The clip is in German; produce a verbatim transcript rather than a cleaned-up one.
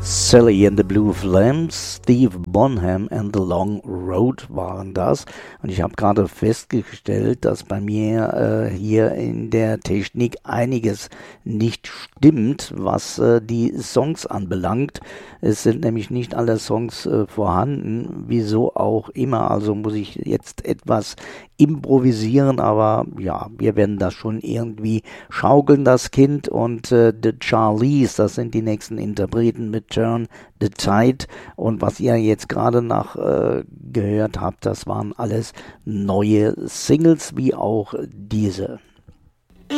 Sally and the Blue Flames, Steve Bonham and the Long Road waren das. Und ich habe gerade festgestellt, dass bei mir äh, hier in der Technik einiges nicht stimmt, was äh, die Songs anbelangt. Es sind nämlich nicht alle Songs äh, vorhanden, wieso auch immer. Also muss ich jetzt etwas improvisieren, aber ja, wir werden das schon irgendwie schaukeln, das Kind. Und äh, The Charlies, das sind die nächsten Interpreten mit Turn the Tide, und was ihr jetzt gerade nach äh, gehört habt, das waren alles neue Singles, wie auch diese.